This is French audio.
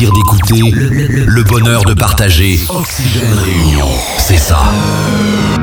plaisir d'écouter, le bonheur de partager. Oxygène Réunion, c'est ça.